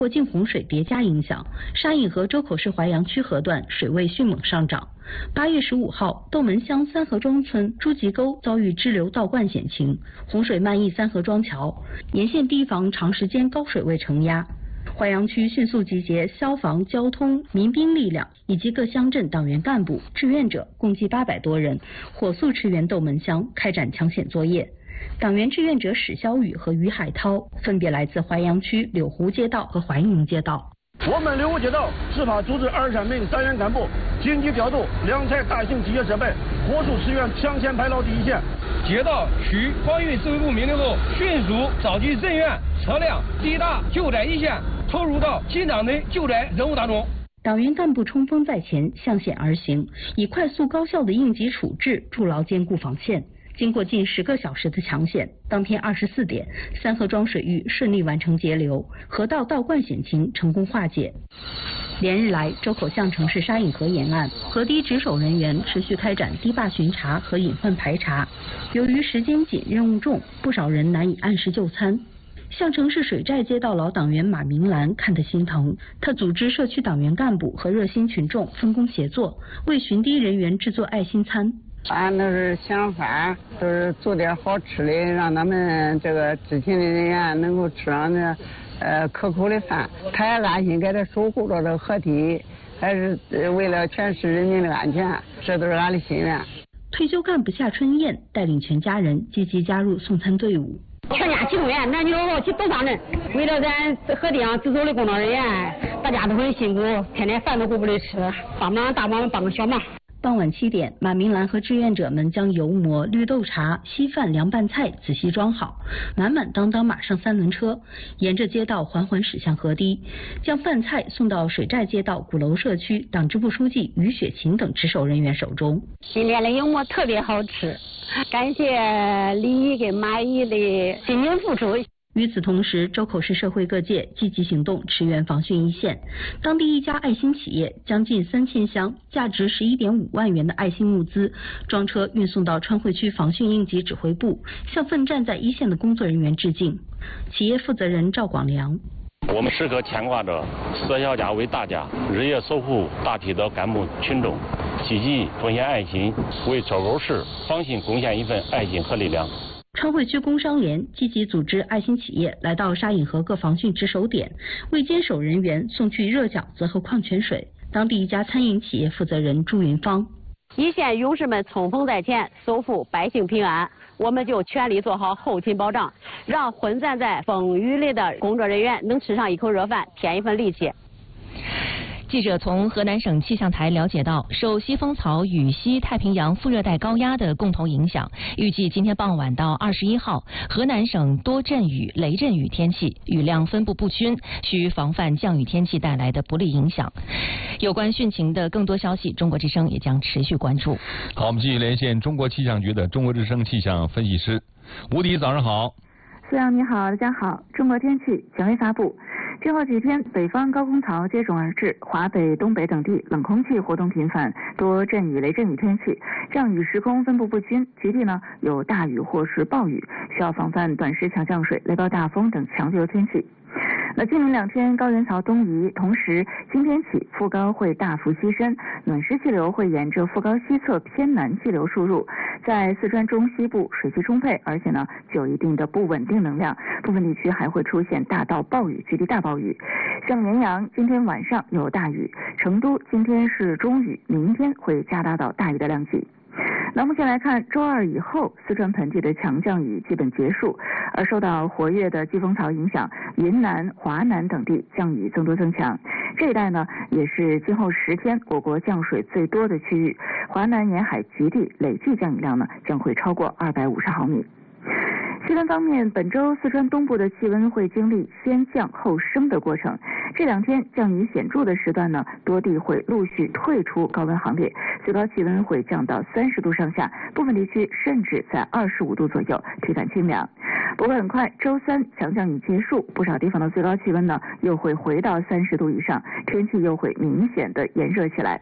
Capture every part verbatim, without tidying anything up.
或近洪水叠加影响，沙隐河周口市淮阳区河段水位迅猛上涨。八月十五号，窦门乡三河庄村朱集沟遭遇支流倒灌险情，洪水漫溢三河庄桥，沿线堤防长时间高水位承压。淮阳区迅速集结消防、交通、民兵力量以及各乡镇党员干部、志愿者，共计八百多人，火速驰援窦门乡，开展抢险作业。党员志愿者史肖宇和于海涛分别来自淮阳区柳湖街道和淮宁街道。 我们柳湖街道执法组织二十三名党员干部紧急调度两台大型机械设备，火速驰援抢险排涝第一线。 接到区防御指挥部命令后，迅速召集人员、车辆抵达救灾一线，投入到紧张的救灾任务当中。 党员干部冲锋在前，向险而行，以快速高效的应急处置筑牢坚固防线。经过近十个小时的抢险，当天二十四点，三河庄水域顺利完成截流，河道倒灌险情成功化解。连日来，周口巷城市沙隐河沿岸河堤值守人员持续开展堤坝巡查和隐患排查。由于时间紧、任务重，不少人难以按时就餐。象城市水寨街道老党员马明兰看得心疼，他组织社区党员干部和热心群众分工协作，为巡堤人员制作爱心餐。 俺都是想法，都是做点好吃的，让他们这个知情的人员能够吃上那呃可口的饭。他也拉心给他守护着这河堤，还是为了全市人民的安全，这都是俺的心愿。 退休干部夏春燕带领全家人积极加入送餐队伍。 全家齐动员，男女老少齐都上阵，为了咱河堤上值守的工作人员，大家都很辛苦，天天饭都顾不得吃，帮忙大忙帮个小忙。 傍晚七点，马明兰和志愿者们将油馍、绿豆茶、稀饭、凉拌菜仔细装好，满满当当马上三轮车，沿着街道缓缓驶向河堤，将饭菜送到水寨街道鼓楼社区党支部书记于雪琴等值守人员手中。 新练的油馍特别好吃，感谢李姨跟马姨的辛勤付出。 与此同时，周口市社会各界积极行动，驰援防汛一线。当地一家爱心企业将近三千箱价值十一点五万元的爱心物资装车运送到川汇区防汛应急指挥部，向奋战在一线的工作人员致敬。企业负责人赵广良： 我们时刻牵挂着舍小家为大家，日夜守护大批的干部群众，积极奉献爱心，为周口市防汛贡献一份爱心和力量。 川汇区工商联积极组织爱心企业来到沙隐河各防汛值守点，为坚守人员送去热饺子和矿泉水。当地一家餐饮企业负责人朱云芳： 一线勇士们冲锋在前，守护百姓平安，我们就全力做好后勤保障，让混战在风雨里的工作人员能吃上一口热饭，添一份力气。 记者从河南省气象台了解到，受西风槽与西太平洋副热带高压的共同影响，预计今天傍晚到二十一号，河南省多阵雨、雷阵雨天气，雨量分布不均，需防范降雨天气带来的不利影响。有关汛情的更多消息，中国之声也将持续关注。 好，我们继续连线中国气象局的中国之声气象分析师吴迪，早上好。 苏阳你好，大家好。中国天气权威发布。今后几天，北方高空槽接踵而至，华北、东北等地冷空气活动频繁，多阵雨、雷阵雨天气，降雨时空分布不均，局地呢有大雨或是暴雨，需要防范短时强降水、雷暴大风等强对流天气。那今明两天高原槽东移，同时今天起副高会大幅西伸，暖湿气流会沿着副高西侧偏南气流输入，在四川中西部水汽充沛，而且呢具有一定的不稳定能量，部分地区还会出现大到暴雨、局地大暴雨。像绵阳今天晚上有大雨，成都今天是中雨，明天会加大到大雨的量级。那目前来看，周二以后，四川盆地的强降雨基本结束，而受到活跃的季风槽影响，云南、华南等地降雨增多增强。这一带呢，也是今后十天我国降水最多的区域，华南沿海局地累计降雨量呢将会超过二百五十毫米。气温方面，本周四川东部的气温会经历先降后升的过程。这两天降雨显著的时段呢，多地会陆续退出高温行列，最高气温会降到三十度上下，部分地区甚至在二十五度左右，体感清凉。不过很快，周三强降雨结束，不少地方的最高气温呢又会回到三十度以上，天气又会明显的炎热起来。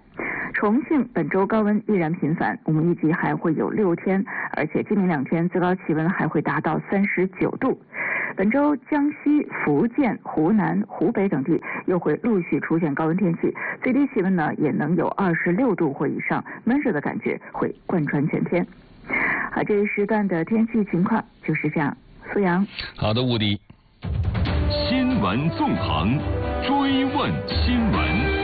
重庆本周高温依然频繁，我们预计还会有六天，而且今明两天最高气温还会达到三十九度。本周江西、福建、湖南、湖北等地又会陆续出现高温天气，最低气温呢也能有二十六度或以上，闷热的感觉会贯穿全天。好，这一时段的天气情况就是这样。苏阳， 好的，吴迪。 新闻纵横，追问新闻。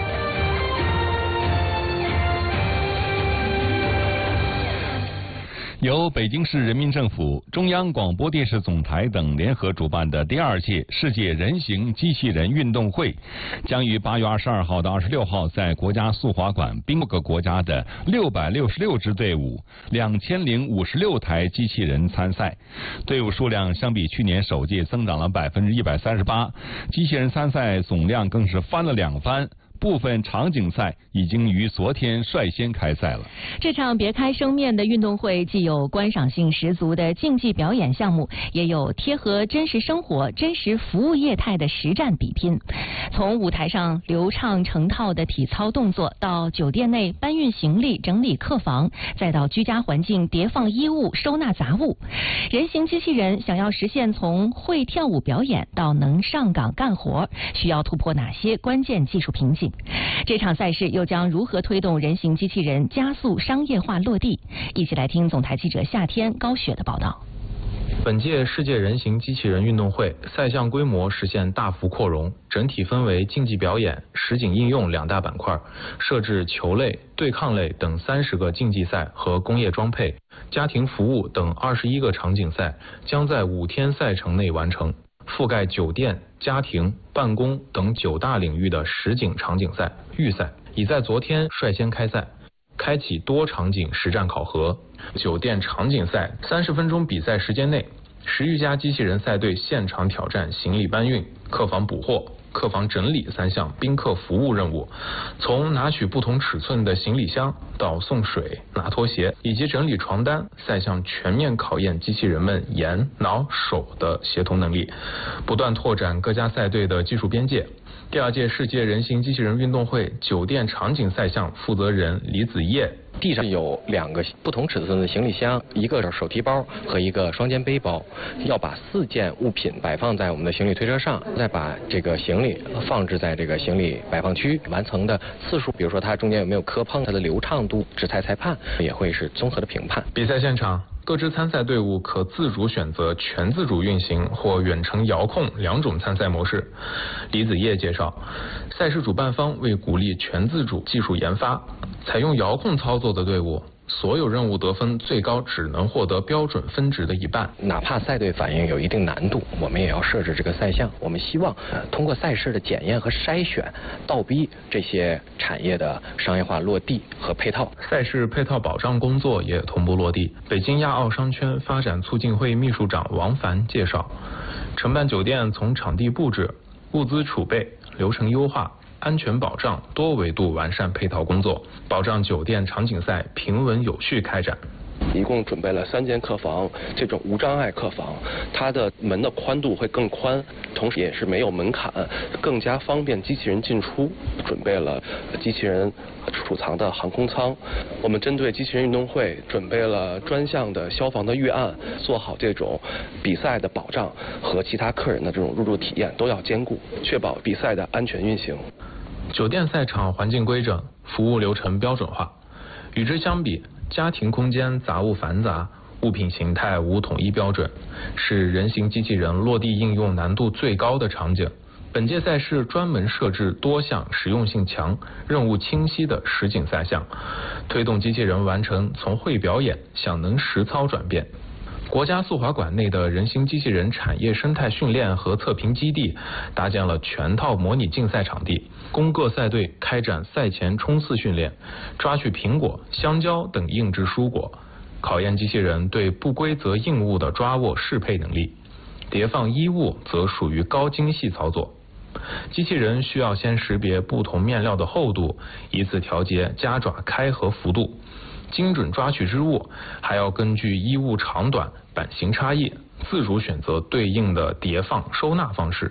由北京市人民政府、中央广播电视总台等联合主办的第二届世界人形机器人运动会，将于八月二十二号到二十六号在国家速滑馆宾各个国家的六百六十六支队伍、两千零五十六台机器人参赛。队伍数量相比去年首届增长了百分之一百三十八，机器人参赛总量更是翻了两番。部分场景赛已经于昨天率先开赛了。 这场别开生面的运动会既有观赏性十足的竞技表演项目，也有贴合真实生活、真实服务业态的实战比拼。从舞台上流畅成套的体操动作，到酒店内搬运行李、整理客房，再到居家环境叠放衣物、收纳杂物，人形机器人想要实现从会跳舞表演到能上岗干活，需要突破哪些关键技术瓶颈？这场赛事又将如何推动人形机器人加速商业化落地？一起来听总台记者夏天、高雪的报道。 本届世界人形机器人运动会赛项规模实现大幅扩容，整体分为竞技表演、实景应用两大板块，设置球类、对抗类等三十个竞技赛和工业装配、家庭服务等二十一个场景赛，将在五天赛程内完成。覆盖酒店、家庭、办公等九大领域的实景场景赛、预赛已在昨天率先开赛，开启多场景实战考核。酒店场景赛三十分钟比赛时间内，十余家机器人赛队现场挑战行李搬运、客房补货、客房整理三项宾客服务任务，从拿取不同尺寸的行李箱到送水、拿拖鞋以及整理床单，赛项全面考验机器人们眼、脑、手的协同能力，不断拓展各家赛队的技术边界。第二届世界人形机器人运动会酒店场景赛项负责人李子叶， 地上有两个不同尺寸的行李箱，一个是手提包和一个双肩背包，要把四件物品摆放在我们的行李推车上，再把这个行李放置在这个行李摆放区，完成的次数，比如说它中间有没有磕碰，它的流畅度，制裁裁判也会是综合的评判。 比赛现场，各支参赛队伍可自主选择全自主运行或远程遥控两种参赛模式。李子叶介绍，赛事主办方为鼓励全自主技术研发，采用遥控操作的队伍，所有任务得分最高只能获得标准分值的一半。 哪怕赛队反应有一定难度，我们也要设置这个赛项。我们希望通过赛事的检验和筛选，倒逼这些产业的商业化落地和配套。 赛事配套保障工作也同步落地。北京亚奥商圈发展促进会秘书长王凡介绍，承办酒店从场地布置、物资储备、流程优化、安全保障多维度完善配套工作，保障酒店场景赛平稳有序开展。 一共准备了三间客房，这种无障碍客房，它的门的宽度会更宽，同时也是没有门槛，更加方便机器人进出。准备了机器人储藏的航空舱，我们针对机器人运动会准备了专项的消防的预案，做好这种比赛的保障和其他客人的这种入住体验都要兼顾，确保比赛的安全运行。 酒店赛场环境规整，服务流程标准化。与之相比，家庭空间杂物繁杂，物品形态无统一标准，是人形机器人落地应用难度最高的场景。本届赛事专门设置多项实用性强、任务清晰的实景赛项，推动机器人完成从会表演向能实操转变。国家速滑馆内的人形机器人产业生态训练和测评基地搭建了全套模拟竞赛场地，供各赛队开展赛前冲刺训练，抓取苹果、香蕉等硬质蔬果，考验机器人对不规则硬物的抓握适配能力。叠放衣物则属于高精细操作，机器人需要先识别不同面料的厚度，以此调节夹爪开合幅度。精准抓取之物，还要根据衣物长短、版型差异，自主选择对应的叠放收纳方式。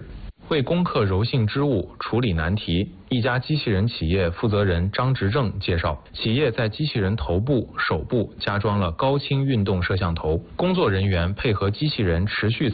为攻克柔性织物、处理难题，一家机器人企业负责人张执正介绍，企业在机器人头部、手部加装了高清运动摄像头，工作人员配合机器人持续